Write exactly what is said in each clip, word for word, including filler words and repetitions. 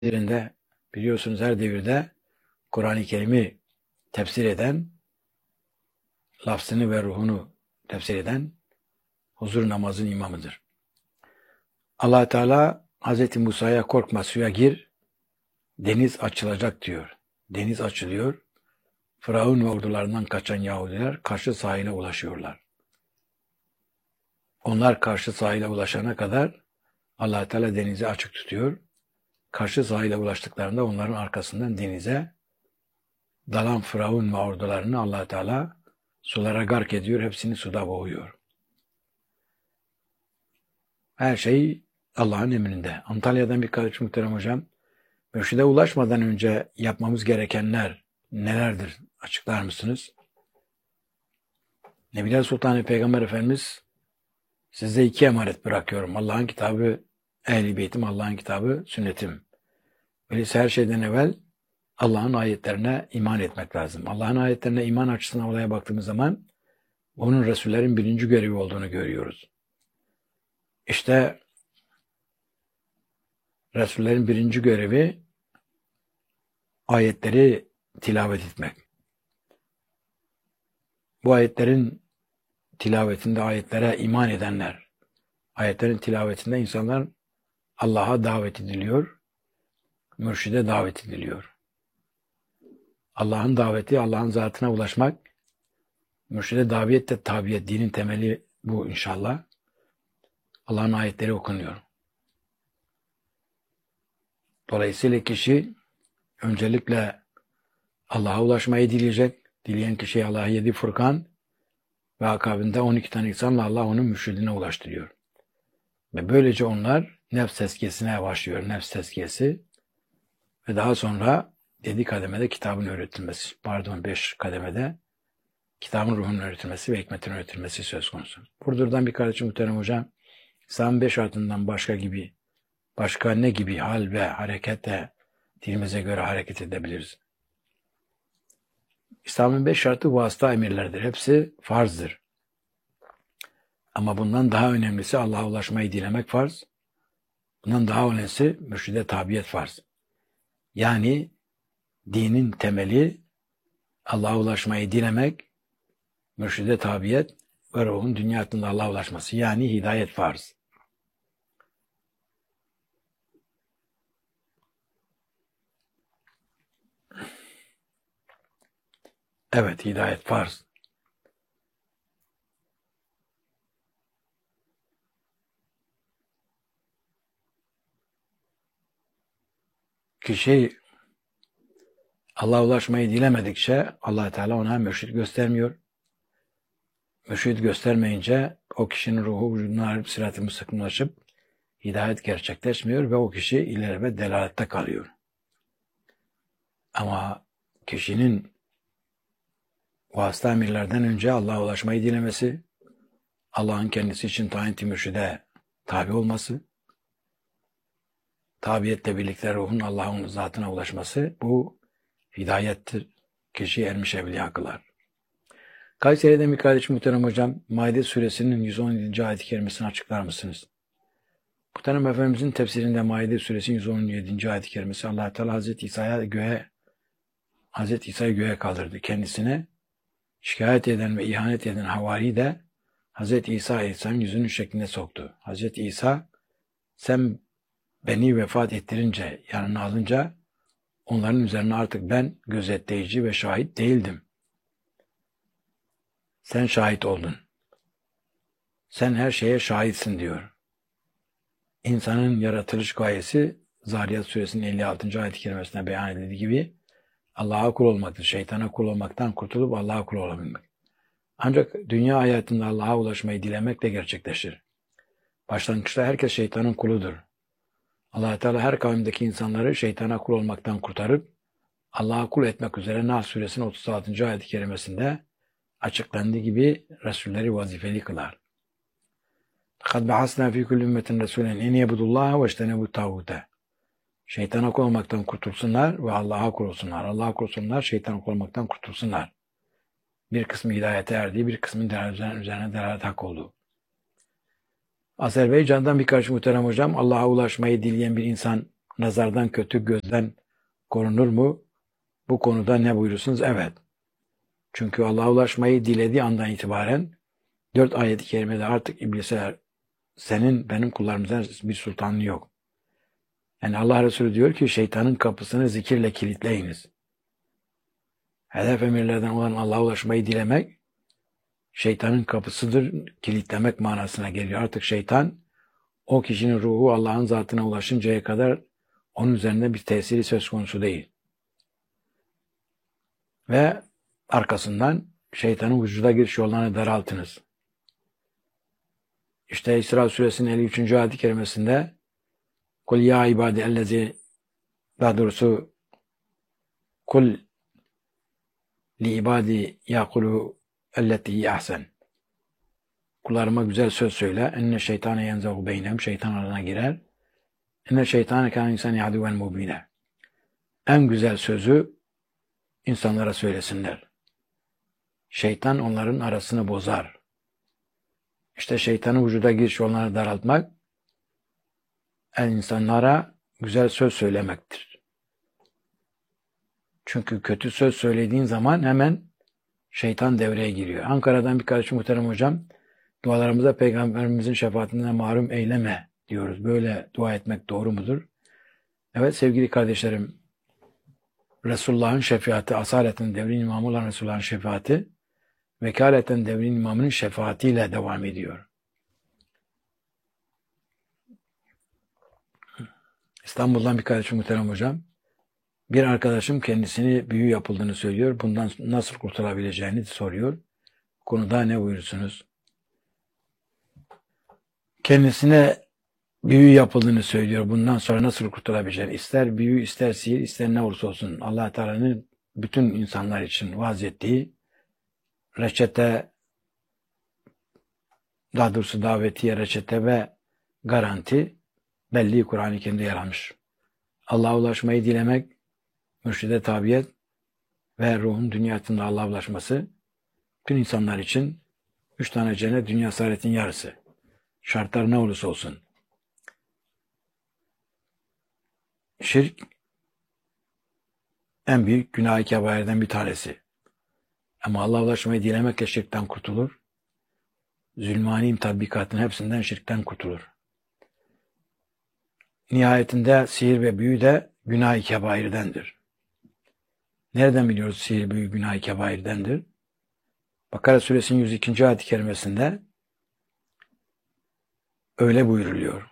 Birinde biliyorsunuz her devirde Kur'an-ı Kerim'i tefsir eden, lafzını ve ruhunu tefsir eden huzur namazın imamıdır. Allah Teala Hazreti Musa'ya korkma suya gir, deniz açılacak diyor. Deniz açılıyor. Firavun ve ordularından kaçan Yahudiler karşı sahile ulaşıyorlar. Onlar karşı sahile ulaşana kadar Allah Teala denizi açık tutuyor. Karşı sahile ulaştıklarında onların arkasından denize dalan Firavun ve ordularını Allah Teala sulara gark ediyor, hepsini suda boğuyor. Her şey Allah'ın emrinde. Antalya'dan birkaç muhterem hocam, mürşide ulaşmadan önce yapmamız gerekenler nelerdir? Açıklar mısınız? Nebiler Sultanı Peygamber Efendimiz, size iki emanet bırakıyorum. Allah'ın kitabı, Ehl-i Beytim, Allah'ın kitabı, sünnetim. Öyleyse her şeyden evvel Allah'ın ayetlerine iman etmek lazım. Allah'ın ayetlerine iman açısından olaya baktığımız zaman onun Resullerin birinci görevi olduğunu görüyoruz. İşte Resullerin birinci görevi ayetleri tilavet etmek. Bu ayetlerin tilavetinde ayetlere iman edenler, ayetlerin tilavetinde insanlar Allah'a davet ediliyor, mürşide davet ediliyor. Allah'ın daveti, Allah'ın zatına ulaşmak, mürşide davet de tabiyet, dinin temeli bu inşallah. Allah'ın ayetleri okunuyor. Dolayısıyla kişi öncelikle Allah'a ulaşmayı dileyecek. Dileyen kişiye Allah yedi Furkan ve akabinde on iki tane insanla Allah onun mürşidine ulaştırıyor. Ve böylece onlar nefs tezkiyesine başlıyor. Nefs tezkiyesi ve daha sonra yedi kademede kitabın öğretilmesi. Pardon beş kademede kitabın ruhunun öğretilmesi ve hikmetin öğretilmesi söz konusu. Buradan bir kardeşim muhterem hocam, İslam'ın beş şartından başka gibi, başka ne gibi hal ve harekete dinimize göre hareket edebiliriz? İslam'ın beş şartı vasıta emirlerdir. Hepsi farzdır. Ama bundan daha önemlisi Allah'a ulaşmayı dilemek farz. Bundan daha önemlisi mürşide tabiyet farz. Yani dinin temeli Allah'a ulaşmayı dilemek, mürşide tabiyet ve ruhun dünya hakkında Allah'a ulaşması. Yani hidayet farz. Evet, hidayet farz. Kişi Allah'a ulaşmayı dilemedikçe Allah Teala ona mürşid göstermiyor. Mürşid göstermeyince o kişinin ruhu vücuduna arıp sırat-ı müstakimlaşıp hidayet gerçekleşmiyor ve o kişi ileride delalette kalıyor. Ama kişinin vasıta emirlerden önce Allah'a ulaşmayı dilemesi, Allah'ın kendisi için tayin-i mürşide tabi olması, tabiyetle birlikte ruhun Allah'ın zatına ulaşması, bu hidayettir. Kişiyi ermiş evliya kılar. Kayseri'den bir kardeşim muhterem hocam, Maide suresinin yüz on yedinci ayet-i kerimesini açıklar mısınız? Muhterem Efendimizin tefsirinde Maide suresinin yüz on yedinci ayet-i kerimesi Allah Teala Hazreti İsa'ya göğe Hazreti İsa'yı göğe kaldırdı. Kendisine şikayet eden ve ihanet eden havari de Hazreti İsa Aleyhisselam'ın yüzünün şeklinde soktu. Hazreti İsa, sen beni vefat ettirince, yanına alınca onların üzerine artık ben gözetleyici ve şahit değildim. Sen şahit oldun. Sen her şeye şahitsin diyor. İnsanın yaratılış gayesi Zariyat suresinin elli altıncı ayet-i kerimesine beyan edildiği gibi Allah'a kul olmaktır. Şeytana kul olmaktan kurtulup Allah'a kul olabilmek. Ancak dünya hayatında Allah'a ulaşmayı dilemekle gerçekleşir. Başlangıçta herkes şeytanın kuludur. Allah Teala her kavimdeki insanları şeytana kul olmaktan kurtarıp Allah'a kul etmek üzere Nahl suresinin otuz altıncı ayet-i kerimesinde açıklandığı gibi Resulleri vazifeli kılar. لَقَدْ بَعَثْنَا فِي كُلِّ اُمَّةٍ رَسُولًا اِنْ يَبُدُ اللّٰهَ وَاجْتَنِبُوا الطَّاغُوتَ. Şeytana kul olmaktan kurtulsunlar ve Allah'a kul olsunlar. Allah'a kul olsunlar, şeytana kul olmaktan kurtulsunlar. Bir kısmı hidayete erdiği, bir kısmın üzerine delalet hak olduğu. Azerbaycan'dan birkaç muhterem hocam, Allah'a ulaşmayı dileyen bir insan nazardan, kötü gözden korunur mu? Bu konuda ne buyurursunuz? Evet. Çünkü Allah'a ulaşmayı dilediği andan itibaren dört ayet-i kerimede artık iblise senin benim kullarımızdan bir sultanın yok. Yani Allah Resulü diyor ki şeytanın kapısını zikirle kilitleyiniz. Hedef emirlerden olan Allah'a ulaşmayı dilemek şeytanın kapısıdır, kilitlemek manasına geliyor. Artık şeytan o kişinin ruhu Allah'ın zatına ulaşıncaya kadar onun üzerinde bir tesiri söz konusu değil. Ve arkasından şeytanın vücuda giriş yollarını daraltınız. İşte İsra suresinin elli üçüncü ayet-i kerimesinde Kul ya ibadi ellezi daha doğrusu Kul li ibadi yakulu elleti ahsen. Kullarıma güzel söz söyle. Enne şeytane yenzehu beynem. Şeytan arana girer. Enne şeytane kâne insan yaduven mubine. En güzel sözü insanlara söylesinler. Şeytan onların arasını bozar. İşte şeytanın vücuda giriş yollarını daraltmak insanlara güzel söz söylemektir. Çünkü kötü söz söylediğin zaman hemen şeytan devreye giriyor. Ankara'dan bir kardeşim muhterem hocam, dualarımıza Peygamberimizin şefaatinden mahrum eyleme diyoruz. Böyle dua etmek doğru mudur? Evet sevgili kardeşlerim, Resulullah'ın şefaati, asaleten devrin imamı olan Resulullah'ın şefaati, vekaleten devrin imamının şefaatiyle devam ediyor. İstanbul'dan bir kardeşim muhterem hocam, bir arkadaşım kendisini büyü yapıldığını söylüyor. Bundan nasıl kurtulabileceğini soruyor. Bu konuda ne buyurursunuz? Kendisine büyü yapıldığını söylüyor. Bundan sonra nasıl kurtulabileceğini. İster büyü, ister sihir, ister ne olursa olsun. Allah Teala'nın bütün insanlar için vaaz ettiği reçete, daha doğrusu davetiye, reçete ve garanti belli Kur'an-ı Kerim'de yer almış. Allah'a ulaşmayı dilemek, mürşide tabiyet ve ruhun dünyasında Allah'a ulaşması bütün insanlar için üç tane cennet, dünya saadetin yarısı. Şartlar ne olursa olsun. Şirk en büyük günah-ı kebairden bir tanesi. Ama Allah'a ulaşmayı dilemekle şirkten kurtulur. Zulmani tatbikatın hepsinden şirkten kurtulur. Nihayetinde sihir ve büyü de günah-ı kebairdendir. Nereden biliyoruz sihir, büyü günah-ı kebairdendir? Bakara suresinin yüz ikinci ayet-i kerimesinde öyle buyuruluyor.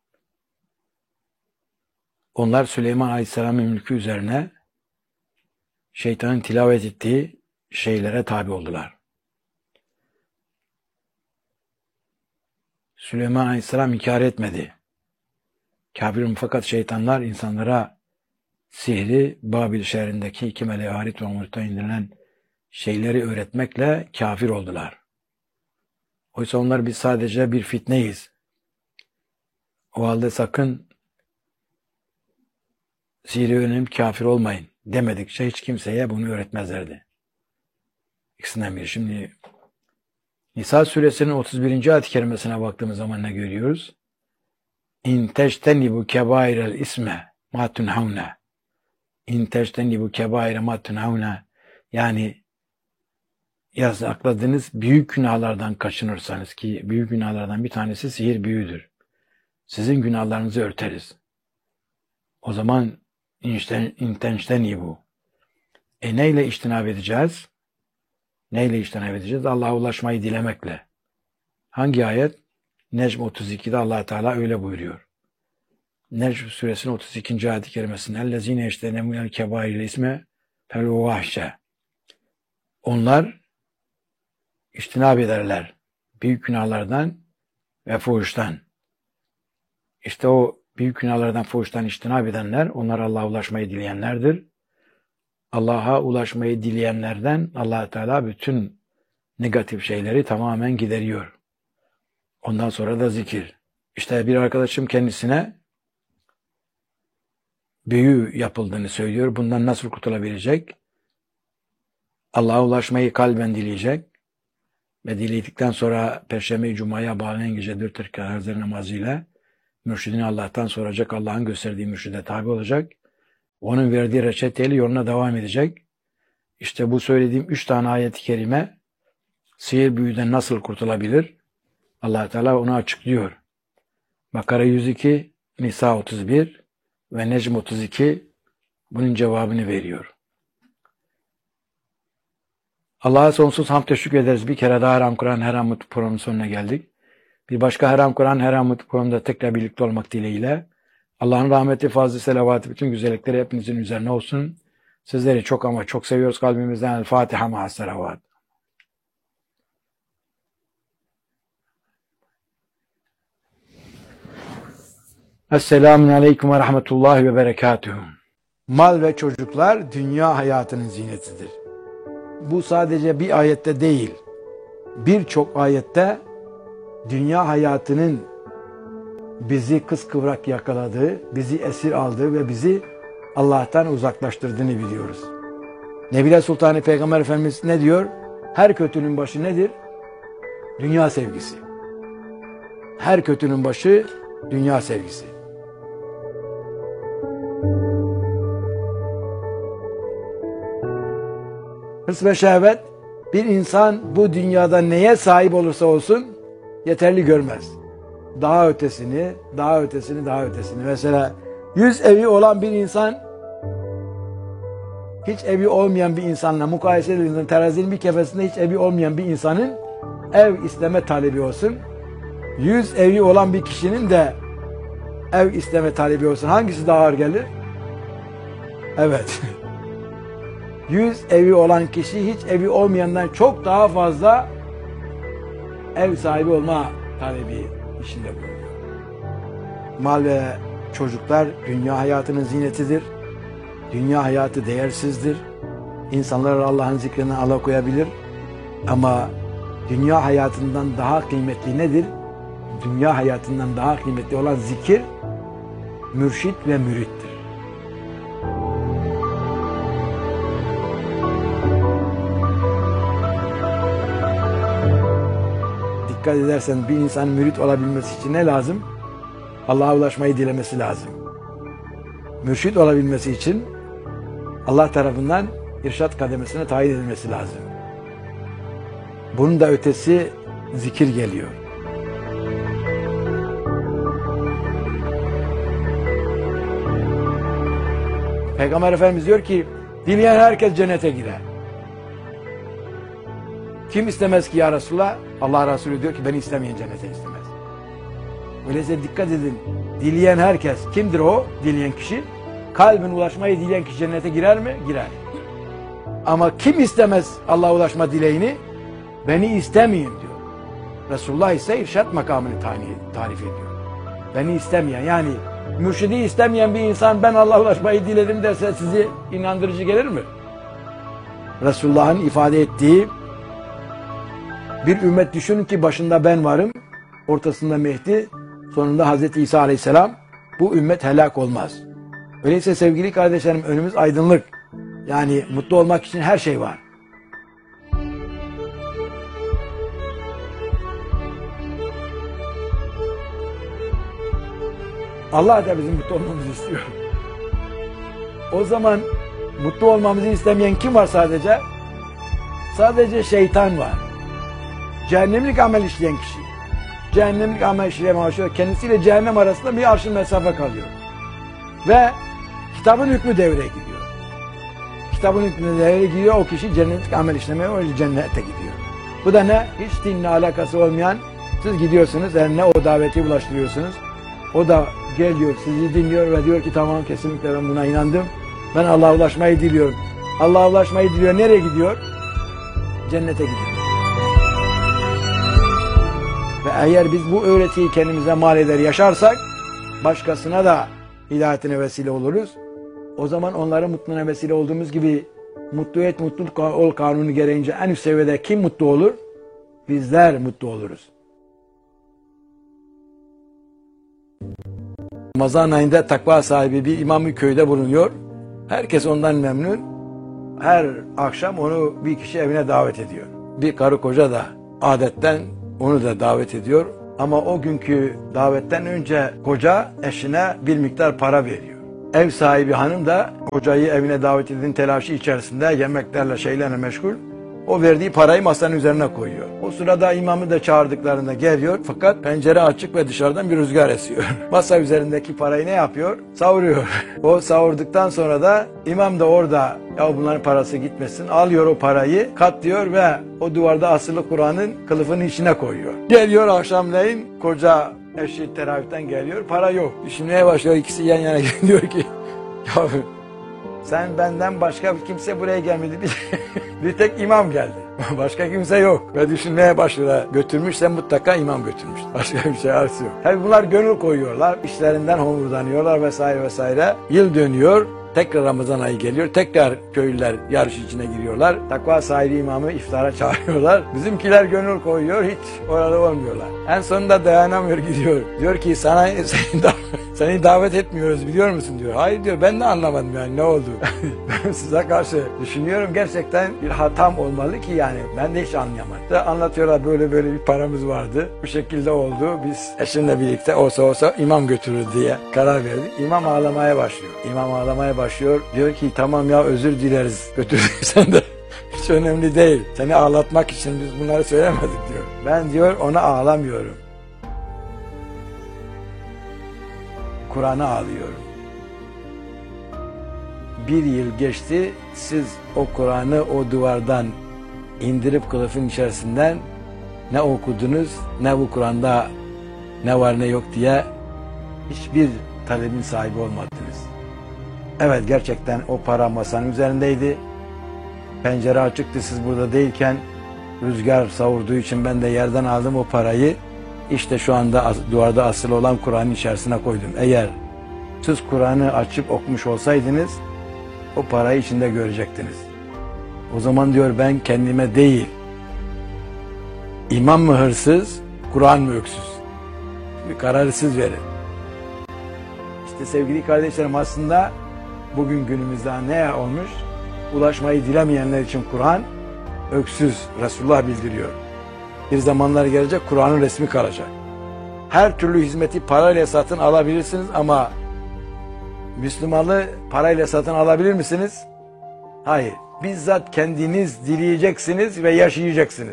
Onlar Süleyman Aleyhisselam'ın mülkü üzerine şeytanın tilavet ettiği şeylere tabi oldular. Süleyman Aleyhisselam inkar etmedi. Kafirin fakat şeytanlar insanlara sihri Babil şehrindeki iki meleğe Harit ve Marut'a indirilen şeyleri öğretmekle kafir oldular. Oysa onlar biz sadece bir fitneyiz. O halde sakın sihri öğrenip kafir olmayın demedikçe hiç kimseye bunu öğretmezlerdi. İkisinden biri. Şimdi Nisa suresinin otuz birinci ayet-i kerimesine baktığımız zaman ne görüyoruz? İn teştenibu kebairel isme ma tunhavne. İn teştenibu kebaire ma tunhavne. Yani yasakladığınız büyük günahlardan kaçınırsanız, ki büyük günahlardan bir tanesi sihir büyüdür. Sizin günahlarınızı örteriz. O zaman intenştenibu. E neyle iştinab edeceğiz? Neyle iştinab edeceğiz? Allah'a ulaşmayı dilemekle. Hangi ayet? Necm otuz ikide Allah Teala öyle buyuruyor. Necm suresinin otuz ikinci ayet-i kerimesinde ellezine iştenemûnel kebairil isme feluvahşe. Onlar iştinab ederler büyük günahlardan ve fuhuştan. İşte o büyük günahlardan, fuhuştan iştinab edenler, onlar Allah'a ulaşmayı dileyenlerdir. Allah'a ulaşmayı dileyenlerden Allah Teala bütün negatif şeyleri tamamen gideriyor. Ondan sonra da zikir. İşte bir arkadaşım kendisine büyü yapıldığını söylüyor. Bundan nasıl kurtulabilecek? Allah'a ulaşmayı kalben dileyecek. Ve diledikten sonra Perşembe-i Cuma'ya bağlayan gece dört rekat hazır namazıyla Mürşidini Allah'tan soracak, Allah'ın gösterdiği mürşide tabi olacak. Onun verdiği reçeteyle yoluna devam edecek. İşte bu söylediğim üç tane ayet-i kerime sihir büyüden nasıl kurtulabilir? Allah Teala onu açıklıyor. Bakara yüz iki, Nisa otuz bir ve Necm otuz iki bunun cevabını veriyor. Allah'a sonsuz hamd teşekkür ederiz. Bir kere daha Haram Kur'an Her An Mutlu programının sonuna geldik. Bir başka Haram Kur'an Her An Mutlu programında tekrar birlikte olmak dileğiyle Allah'ın rahmeti, fazlı, selavatı, bütün güzellikleri hepinizin üzerine olsun. Sizleri çok ama çok seviyoruz kalbimizden. El Fatiha ma'as selavat. Esselamun Aleyküm ve Rahmetullahi ve Berekatuhu. Mal ve çocuklar dünya hayatının zinetidir. Bu sadece bir ayette değil, birçok ayette dünya hayatının bizi kıskıvrak yakaladığı, bizi esir aldığı ve bizi Allah'tan uzaklaştırdığını biliyoruz. Nebile Sultanı Peygamber Efendimiz ne diyor? Her kötünün başı nedir? Dünya sevgisi. Her kötünün başı dünya sevgisi. Hırs ve şehvet bir insan bu dünyada neye sahip olursa olsun yeterli görmez. Daha ötesini, daha ötesini, daha ötesini. Mesela yüz evi olan bir insan hiç evi olmayan bir insanla mukayese edildiğinde terazinin bir kefesinde hiç evi olmayan bir insanın ev isteme talebi olsun. Yüz evi olan bir kişinin de ev isteme talebi olsun. Hangisi daha ağır gelir? Evet. Yüz evi olan kişi hiç evi olmayandan çok daha fazla ev sahibi olma talebi içinde bulunuyor. Mal ve çocuklar dünya hayatının zinetidir. Dünya hayatı değersizdir. İnsanlar Allah'ın zikrinden alakoyabilir. Ama dünya hayatından daha kıymetli nedir? Dünya hayatından daha kıymetli olan zikir, mürşit ve mürittir. Dikkat edersen bir insanın mürit olabilmesi için ne lazım? Allah'a ulaşmayı dilemesi lazım. Mürşit olabilmesi için Allah tarafından irşat kademesine tayin edilmesi lazım. Bunun da ötesi zikir geliyor. Peygamber Efendimiz diyor ki, dileyen herkes cennete girer. Kim istemez ki ya Resulullah? Allah Resulü diyor ki, beni istemeyen cennete istemez. Öyleyse dikkat edin, dileyen herkes, kimdir o dileyen kişi? Kalbin ulaşmayı dileyen kişi cennete girer mi? Girer. Ama kim istemez Allah'a ulaşma dileğini? Beni istemeyin diyor. Resulullah ise irşat makamını tarif ediyor. Beni istemeyen, yani mürşidi istemeyen bir insan ben Allah'a ulaşmayı diledim derse sizi inandırıcı gelir mi? Resulullah'ın ifade ettiği bir ümmet düşünün ki başında ben varım, ortasında Mehdi, sonunda Hazreti İsa Aleyhisselam, bu ümmet helak olmaz. Öyleyse sevgili kardeşlerim önümüz aydınlık. Yani mutlu olmak için her şey var. Allah da bizim mutlu olmamızı istiyor. O zaman mutlu olmamızı istemeyen kim var sadece? Sadece şeytan var. Cehennemlik amel işleyen kişi. Cehennemlik amel işleyen başlıyor. Kendisiyle cehennem arasında bir arşın mesafe kalıyor. Ve kitabın hükmü devreye gidiyor. Kitabın hükmü devreye gidiyor. O kişi cennetlik amel işlemeye, o cennete gidiyor. Bu da ne? Hiç dinle alakası olmayan, siz gidiyorsunuz, eline o daveti ulaştırıyorsunuz. O da geliyor, sizi dinliyor ve diyor ki tamam kesinlikle ben buna inandım. Ben Allah'a ulaşmayı diliyorum. Allah'a ulaşmayı diliyor. Nereye gidiyor? Cennete gidiyor. Ve eğer biz bu öğretiyi kendimize mal eder yaşarsak başkasına da hidayetine vesile oluruz. O zaman onların mutluluğuna vesile olduğumuz gibi mutlu et, mutluluk ol kanunu gereğince en üst seviyede kim mutlu olur? Bizler mutlu oluruz. Ramazan ayında takva sahibi bir imam-ı köyde bulunuyor. Herkes ondan memnun. Her akşam onu bir kişi evine davet ediyor. Bir karı koca da adetten onu da davet ediyor. Ama o günkü davetten önce koca eşine bir miktar para veriyor. Ev sahibi hanım da kocayı evine davet edin telaşı içerisinde yemeklerle şeylerle meşgul. O verdiği parayı masanın üzerine koyuyor. O sırada imamı da çağırdıklarında geliyor fakat pencere açık ve dışarıdan bir rüzgar esiyor. Masa üzerindeki parayı ne yapıyor? Savuruyor. O savurduktan sonra da imam da orada ya bunların parası gitmesin alıyor o parayı katlıyor ve o duvarda asılı Kur'an'ın kılıfının içine koyuyor. Geliyor akşamleyin koca eşi teravihten geliyor para yok. Düşünmeye başlıyor ikisi yan yana diyor ki ya sen benden başka kimse buraya gelmedi. Bir tek imam geldi. Başka kimse yok. Ve düşünmeye başlıyor. Götürmüşse mutlaka imam götürmüş. Başka bir şey arası yok. Tabi bunlar gönül koyuyorlar. İşlerinden homurdanıyorlar vesaire vesaire. Yıl dönüyor. Tekrar Ramazan ayı geliyor. Tekrar köylüler yarış içine giriyorlar. Takva sahibi imamı iftara çağırıyorlar. Bizimkiler gönül koyuyor. Hiç orada olmuyorlar. En sonunda dayanamıyor gidiyor. Diyor ki sana seni, da, seni davet etmiyoruz biliyor musun diyor. Hayır diyor ben de anlamadım yani ne oldu. Ben size karşı düşünüyorum gerçekten bir hatam olmalı ki yani ben de hiç anlayamadım. De anlatıyorlar böyle böyle bir paramız vardı. Bu şekilde oldu. Biz eşimle birlikte olsa olsa imam götürür diye karar verdik. İmam ağlamaya başlıyor. İmam ağlamaya başlıyor. Diyor ki tamam ya özür dileriz götürdüysen de hiç önemli değil. Seni ağlatmak için biz bunları söylemedik diyor. Ben diyor ona ağlamıyorum. Kur'an'a ağlıyorum. Bir yıl geçti, siz o Kur'an'ı o duvardan indirip kılıfın içerisinden ne okudunuz, ne bu Kur'an'da ne var ne yok diye hiçbir talebin sahibi olmadınız. Evet gerçekten o para masanın üzerindeydi. Pencere açıktı siz burada değilken rüzgar savurduğu için ben de yerden aldım o parayı. İşte şu anda duvarda asılı olan Kur'an'ın içerisine koydum. Eğer siz Kur'an'ı açıp okumuş olsaydınız o parayı içinde görecektiniz. O zaman diyor ben kendime değil, İmam mı hırsız, Kur'an mı öksüz? Bir kararı siz verin. İşte sevgili kardeşlerim aslında bugün günümüzde ne olmuş? Ulaşmayı dilemeyenler için Kur'an öksüz, Resulullah bildiriyor. Bir zamanlar gelecek Kur'an'ın resmi kalacak. Her türlü hizmeti parayla satın alabilirsiniz ama Müslümanlığı parayla satın alabilir misiniz? Hayır. Bizzat kendiniz dileyeceksiniz ve yaşayacaksınız.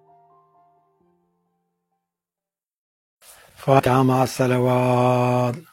Fatiha ma'as salavat.